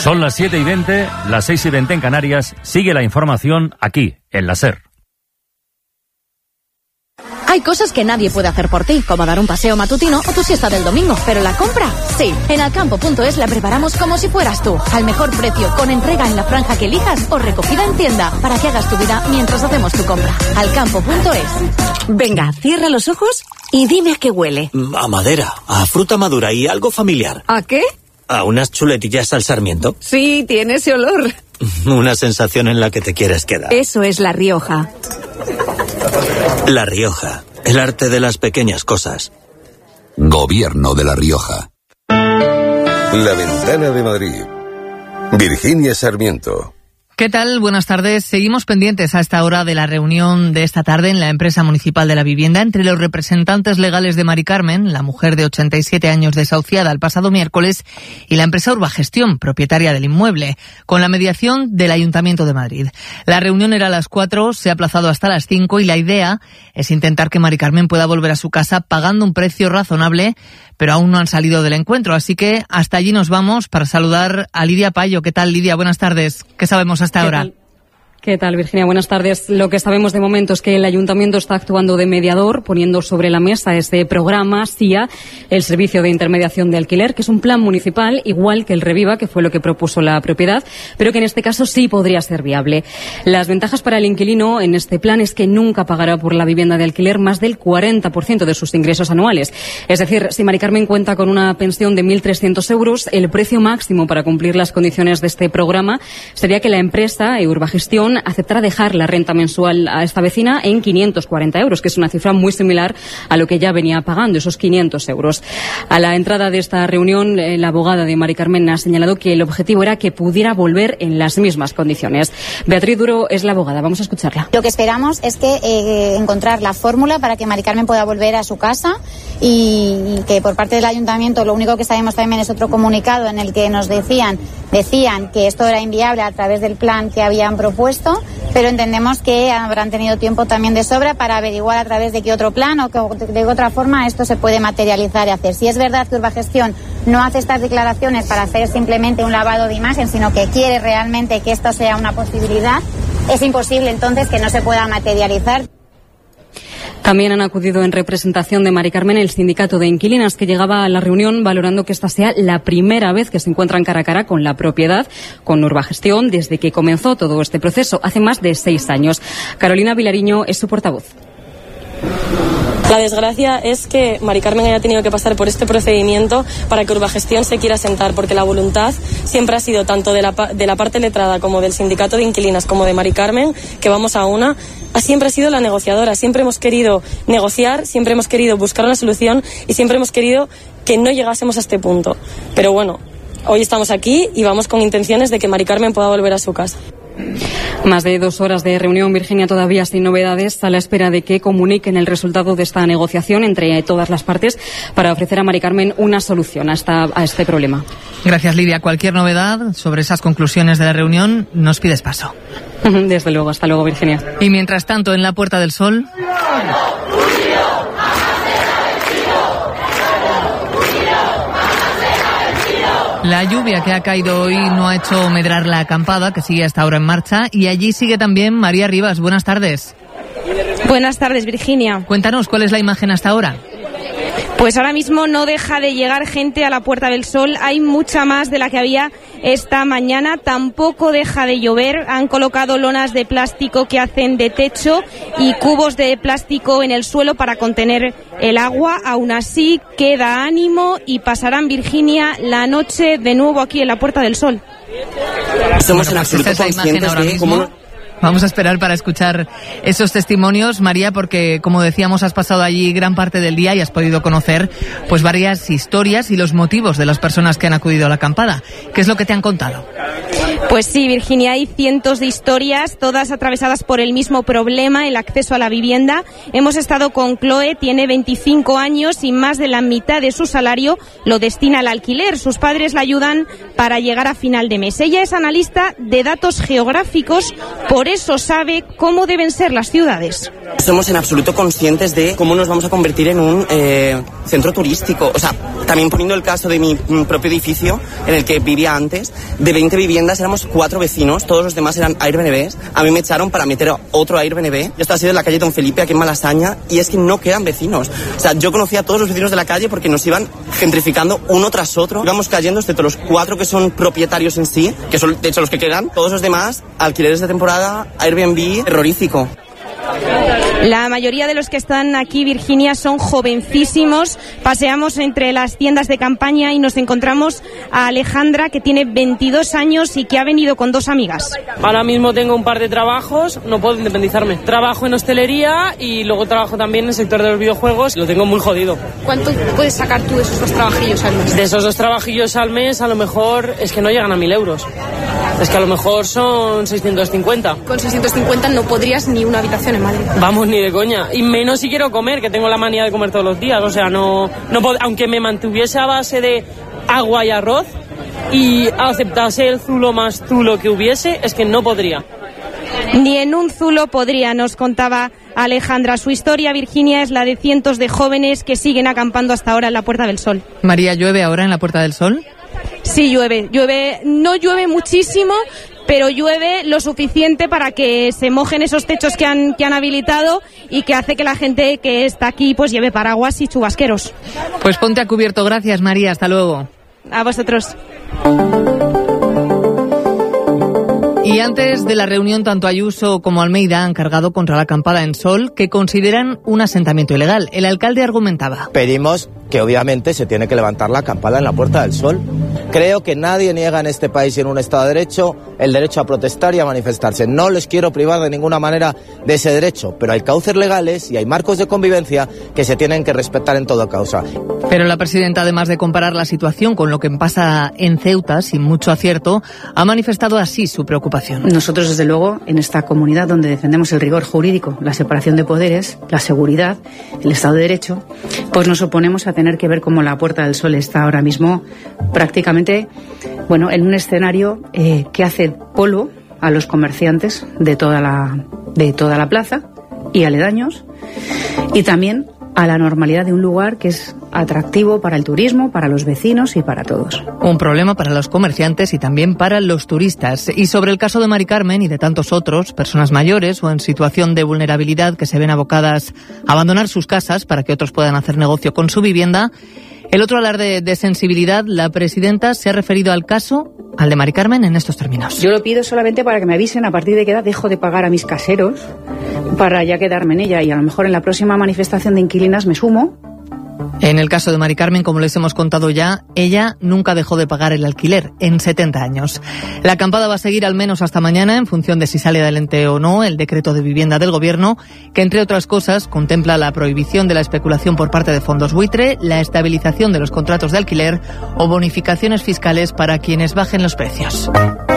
Son las 7:20, las 6:20 en Canarias. Sigue la información aquí, en la SER. Hay cosas que nadie puede hacer por ti, como dar un paseo matutino o tu siesta del domingo, pero la compra, sí. En Alcampo.es la preparamos como si fueras tú, al mejor precio, con entrega en la franja que elijas o recogida en tienda, para que hagas tu vida mientras hacemos tu compra. Alcampo.es. Venga, cierra los ojos y dime a qué huele. A madera, a fruta madura y algo familiar. ¿A qué? A unas chuletillas al sarmiento. Sí, tiene ese olor. Una sensación en la que te quieres quedar. Eso es La Rioja. La Rioja, el arte de las pequeñas cosas. Gobierno de La Rioja. La Ventana de Madrid. Virginia Sarmiento. ¿Qué tal? Buenas tardes. Seguimos pendientes a esta hora de la reunión de esta tarde en la empresa municipal de la vivienda entre los representantes legales de Mari Carmen, la mujer de 87 años desahuciada el pasado miércoles, y la empresa Urbagestión, propietaria del inmueble, con la mediación del Ayuntamiento de Madrid. La reunión era a las 4, se ha aplazado hasta las 5 y la idea es intentar que Mari Carmen pueda volver a su casa pagando un precio razonable, pero aún no han salido del encuentro, así que hasta allí nos vamos para saludar a Lidia Payo. ¿Qué tal, Lidia? Buenas tardes. ¿Qué sabemos hasta ahora? ¿Qué tal, Virginia? Buenas tardes. Lo que sabemos de momento es que el Ayuntamiento está actuando de mediador, poniendo sobre la mesa este programa SIA, el Servicio de Intermediación de Alquiler, que es un plan municipal, igual que el Reviva, que fue lo que propuso la propiedad, pero que en este caso sí podría ser viable. Las ventajas para el inquilino en este plan es que nunca pagará por la vivienda de alquiler más del 40% de sus ingresos anuales. Es decir, si Mari Carmen cuenta con una pensión de 1.300 euros, el precio máximo para cumplir las condiciones de este programa sería que la empresa Urbagestión aceptará dejar la renta mensual a esta vecina en 540 euros, que es una cifra muy similar a lo que ya venía pagando, esos 500 euros. A la entrada de esta reunión, la abogada de Mari Carmen ha señalado que el objetivo era que pudiera volver en las mismas condiciones. Beatriz Duro es la abogada, vamos a escucharla. Lo que esperamos es que encontrar la fórmula para que Mari Carmen pueda volver a su casa y que por parte del Ayuntamiento, lo único que sabemos también es otro comunicado en el que nos decían que esto era inviable a través del plan que habían propuesto, pero entendemos que habrán tenido tiempo también de sobra para averiguar a través de qué otro plan o de qué otra forma esto se puede materializar y hacer. Si es verdad que Urbagestión no hace estas declaraciones para hacer simplemente un lavado de imagen, sino que quiere realmente que esto sea una posibilidad, es imposible entonces que no se pueda materializar. También han acudido en representación de Mari Carmen el sindicato de inquilinas, que llegaba a la reunión valorando que esta sea la primera vez que se encuentran cara a cara con la propiedad, con Urbagestión, desde que comenzó todo este proceso hace más de 6 años. Carolina Vilariño es su portavoz. La desgracia es que Mari Carmen haya tenido que pasar por este procedimiento para que Urbagestión se quiera sentar, porque la voluntad siempre ha sido tanto de la parte letrada como del sindicato de inquilinas como de Mari Carmen, que vamos a una, siempre ha sido la negociadora. Siempre hemos querido negociar, siempre hemos querido buscar una solución y siempre hemos querido que no llegásemos a este punto. Pero bueno, hoy estamos aquí y vamos con intenciones de que Mari Carmen pueda volver a su casa. Más de 2 horas de reunión, Virginia, todavía sin novedades, a la espera de que comuniquen el resultado de esta negociación entre todas las partes para ofrecer a Mari Carmen una solución a este problema. Gracias, Lidia. Cualquier novedad sobre esas conclusiones de la reunión, nos pides paso. Desde luego. Hasta luego, Virginia. Y mientras tanto, en la Puerta del Sol... La lluvia que ha caído hoy no ha hecho medrar la acampada, que sigue hasta ahora en marcha, y allí sigue también María Rivas. Buenas tardes. Buenas tardes, Virginia. Cuéntanos, ¿cuál es la imagen hasta ahora? Pues ahora mismo no deja de llegar gente a la Puerta del Sol. Hay mucha más de la que había esta mañana. Tampoco deja de llover. Han colocado lonas de plástico que hacen de techo y cubos de plástico en el suelo para contener el agua. Aún así, queda ánimo y pasarán, Virginia, la noche de nuevo aquí en la Puerta del Sol. Somos en absoluto conscientes de cómo... Vamos a esperar para escuchar esos testimonios, María, porque, como decíamos, has pasado allí gran parte del día y has podido conocer pues varias historias y los motivos de las personas que han acudido a la acampada. ¿Qué es lo que te han contado? Pues sí, Virginia, hay cientos de historias, todas atravesadas por el mismo problema, el acceso a la vivienda. Hemos estado con Chloe, tiene 25 años y más de la mitad de su salario lo destina al alquiler. Sus padres la ayudan para llegar a final de mes. Ella es analista de datos geográficos, por eso sabe cómo deben ser las ciudades. Somos en absoluto conscientes de cómo nos vamos a convertir en un centro turístico. O sea, también poniendo el caso de mi propio edificio en el que vivía antes, de 20 viviendas éramos 4 vecinos, todos los demás eran Airbnbs. A mí me echaron para meter otro Airbnb. Yo estaba así en la calle Don Felipe, aquí en Malasaña, y es que no quedan vecinos. O sea, yo conocía a todos los vecinos de la calle porque nos iban gentrificando uno tras otro. Íbamos cayendo, excepto los 4 que son propietarios en sí, que son de hecho los que quedan. Todos los demás, alquileres de temporada, Airbnb, terrorífico. La mayoría de los que están aquí, Virginia, son jovencísimos. Paseamos entre las tiendas de campaña y nos encontramos a Alejandra, que tiene 22 años y que ha venido con 2 amigas. Ahora mismo tengo un par de trabajos, no puedo independizarme. Trabajo en hostelería y luego trabajo también en el sector de los videojuegos. Lo tengo muy jodido. ¿Cuánto puedes sacar tú de esos 2 trabajillos al mes? De esos 2 trabajillos al mes, a lo mejor es que no llegan a 1.000 euros. Es que a lo mejor son 650. Con 650 no podrías ni una habitación en Madrid. Vamos, ni de coña. Y menos si quiero comer, que tengo la manía de comer todos los días. O sea, no aunque me mantuviese a base de agua y arroz y aceptase el zulo más zulo que hubiese, es que no podría. Ni en un zulo podría, nos contaba Alejandra. Su historia, Virginia, es la de cientos de jóvenes que siguen acampando hasta ahora en la Puerta del Sol. María, ¿llueve ahora en la Puerta del Sol? Sí, llueve. No llueve muchísimo, pero llueve lo suficiente para que se mojen esos techos que han habilitado y que hace que la gente que está aquí pues lleve paraguas y chubasqueros. Pues ponte a cubierto. Gracias, María. Hasta luego. A vosotros. Y antes de la reunión, tanto Ayuso como Almeida han cargado contra la acampada en Sol, que consideran un asentamiento ilegal. El alcalde argumentaba. Pedimos que obviamente se tiene que levantar la acampada en la Puerta del Sol. Creo que nadie niega en este país y en un Estado de Derecho el derecho a protestar y a manifestarse. No les quiero privar de ninguna manera de ese derecho, pero hay cauces legales y hay marcos de convivencia que se tienen que respetar en toda causa. Pero la presidenta, además de comparar la situación con lo que pasa en Ceuta, sin mucho acierto, ha manifestado así su preocupación. Nosotros, desde luego, en esta comunidad donde defendemos el rigor jurídico, la separación de poderes, la seguridad, el Estado de Derecho, pues nos oponemos a tener que ver cómo la Puerta del Sol está ahora mismo prácticamente, en un escenario que hace polvo a los comerciantes de toda la plaza y aledaños, y también a la normalidad de un lugar que es atractivo para el turismo, para los vecinos y para todos. Un problema para los comerciantes y también para los turistas. Y sobre el caso de Mari Carmen y de tantos otros, personas mayores o en situación de vulnerabilidad que se ven abocadas a abandonar sus casas para que otros puedan hacer negocio con su vivienda, el otro alarde de sensibilidad, la presidenta se ha referido al caso, al de Mari Carmen, en estos términos. Yo lo pido solamente para que me avisen a partir de qué edad dejo de pagar a mis caseros para ya quedarme en ella, y a lo mejor en la próxima manifestación de inquilinas me sumo. En el caso de Mari Carmen, como les hemos contado ya, ella nunca dejó de pagar el alquiler en 70 años. La acampada va a seguir al menos hasta mañana en función de si sale adelante o no el decreto de vivienda del Gobierno, que entre otras cosas contempla la prohibición de la especulación por parte de fondos buitre, la estabilización de los contratos de alquiler o bonificaciones fiscales para quienes bajen los precios.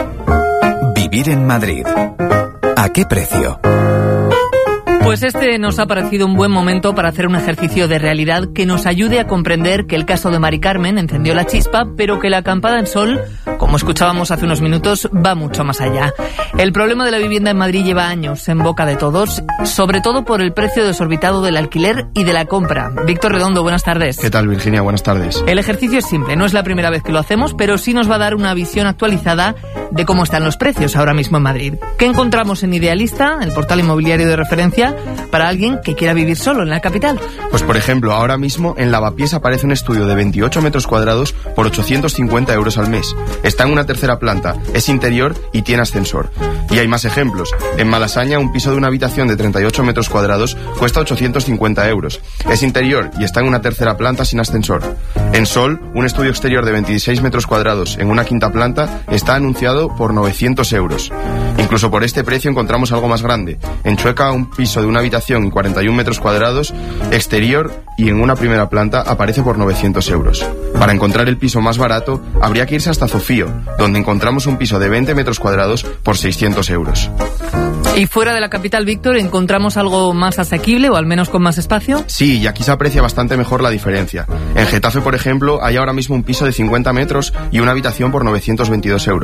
Vivir en Madrid. ¿A qué precio? Pues este nos ha parecido un buen momento para hacer un ejercicio de realidad que nos ayude a comprender que el caso de Mari Carmen encendió la chispa, pero que la acampada en Sol, como escuchábamos hace unos minutos, va mucho más allá. El problema de la vivienda en Madrid lleva años en boca de todos, sobre todo por el precio desorbitado del alquiler y de la compra. Víctor Redondo, buenas tardes. ¿Qué tal, Virginia? Buenas tardes. El ejercicio es simple, no es la primera vez que lo hacemos, pero sí nos va a dar una visión actualizada de cómo están los precios ahora mismo en Madrid. ¿Qué encontramos en Idealista, el portal inmobiliario de referencia, para alguien que quiera vivir solo en la capital? Pues por ejemplo, ahora mismo en Lavapiés aparece un estudio de 28 metros cuadrados por 850 euros al mes. Está en una tercera planta, es interior y tiene ascensor. Y hay más ejemplos. En Malasaña, un piso de una habitación de 38 metros cuadrados cuesta 850 euros. Es interior y está en una tercera planta sin ascensor. En Sol, un estudio exterior de 26 metros cuadrados en una quinta planta está anunciado por 900 euros. Incluso por este precio encontramos algo más grande. En Chueca, un piso de una habitación y 41 metros cuadrados, exterior y en una primera planta aparece por 900 euros. Para encontrar el piso más barato, habría que irse hasta Zofío, donde encontramos un piso de 20 metros cuadrados por 600 euros. ¿Y fuera de la capital, Víctor, encontramos algo más asequible o al menos con más espacio? Sí, y aquí se aprecia bastante mejor la diferencia. En Getafe, por ejemplo, hay ahora mismo un piso de 50 metros y una habitación por 922 euros.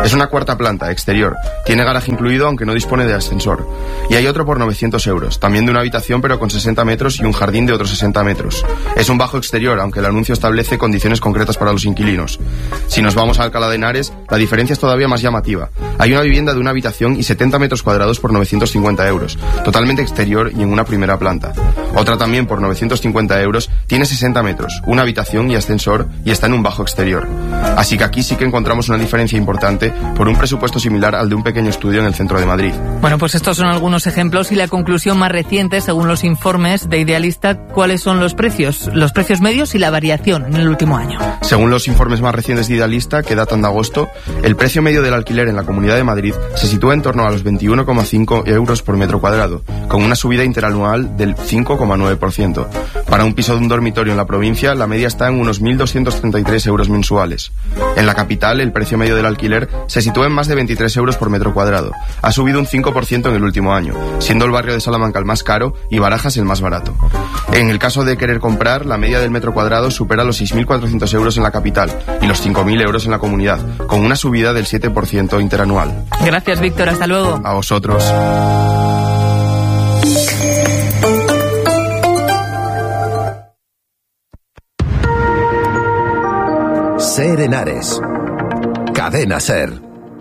Es una cuarta planta, exterior. Tiene garaje incluido, aunque no dispone de ascensor. Y hay otro por 900 euros, también de una habitación pero con 60 metros y un jardín de otros 60 metros. Es un bajo exterior, aunque el anuncio establece condiciones concretas para los inquilinos. Si nos vamos a Alcalá de Henares, la diferencia es todavía más llamativa. Hay una vivienda de una habitación y 70 metros cuadrados por 950 euros, totalmente exterior y en una primera planta. Otra también por 950 euros, tiene 60 metros, una habitación y ascensor y está en un bajo exterior. Así que aquí sí que encontramos una diferencia importante por un presupuesto similar al de un pequeño estudio en el centro de Madrid. Bueno, pues estos son algunos ejemplos y la conclusión más reciente, según los informes de Idealista, ¿cuáles son los precios medios y la variación en el último año? Según los informes más recientes de Idealista, que datan de agosto, el precio medio del alquiler en la Comunidad de Madrid se sitúa en torno a los 21,5 euros por metro cuadrado, con una subida interanual del 5,9%. Para un piso de un dormitorio en la provincia, la media está en unos 1.233 euros mensuales. En la capital, el precio medio del alquiler se sitúa en más de 23 euros por metro cuadrado. Ha subido un 5% en el último año, siendo el barrio de Salamanca el más caro y Barajas el más barato. En el caso de querer comprar, la media del metro cuadrado supera los 6.400 euros en la capital y los 5.000 euros en la comunidad, con una subida del 7% interanual. Gracias, Víctor. Hasta luego. A vosotros. Ser Henares. Cadena Ser.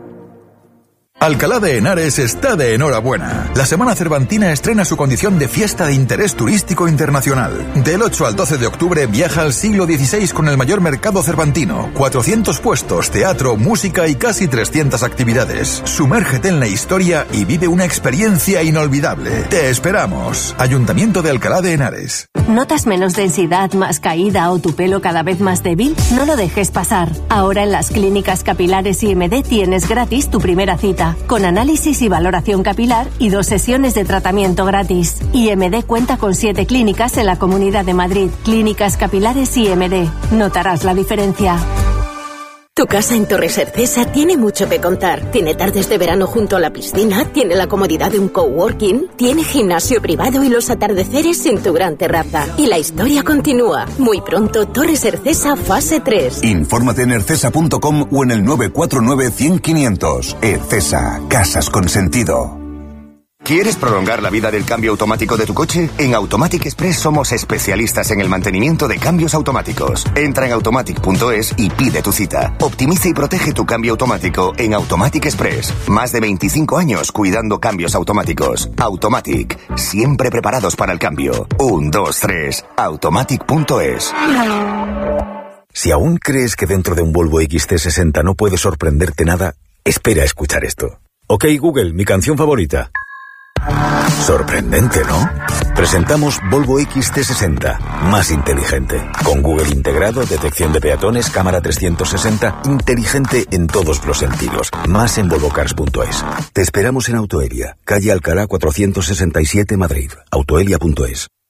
Alcalá de Henares está de enhorabuena. La Semana Cervantina estrena su condición de fiesta de interés turístico internacional. Del 8 al 12 de octubre viaja al siglo XVI con el mayor mercado cervantino, 400 puestos, teatro, música y casi 300 actividades. Sumérgete en la historia y vive una experiencia inolvidable. Te esperamos. Ayuntamiento de Alcalá de Henares. ¿Notas menos densidad, más caída o tu pelo cada vez más débil? No lo dejes pasar. Ahora en las clínicas capilares IMD tienes gratis tu primera cita, con análisis y valoración capilar y 2 sesiones de tratamiento gratis. IMD cuenta con 7 clínicas en la Comunidad de Madrid. Clínicas capilares IMD. Notarás la diferencia. Tu casa en Torres Hercesa tiene mucho que contar. Tiene tardes de verano junto a la piscina, tiene la comodidad de un coworking, tiene gimnasio privado y los atardeceres en tu gran terraza. Y la historia continúa. Muy pronto, Torres Hercesa fase 3. Infórmate en hercesa.com o en el 949-100-500. Hercesa, casas con sentido. ¿Quieres prolongar la vida del cambio automático de tu coche? En Automatic Express somos especialistas en el mantenimiento de cambios automáticos. Entra en automatic.es y pide tu cita. Optimiza y protege tu cambio automático en Automatic Express. Más de 25 años cuidando cambios automáticos. Automatic, siempre preparados para el cambio. 1, 2, 3, automatic.es. Si aún crees que dentro de un Volvo XC60 no puede sorprenderte nada, espera a escuchar esto. Ok, Google, mi canción favorita. Sorprendente, ¿no? Presentamos Volvo XC60, más inteligente. Con Google integrado, detección de peatones, cámara 360, inteligente en todos los sentidos. Más en volvocars.es. Te esperamos en Autoelia, calle Alcalá 467, Madrid. Autoelia.es.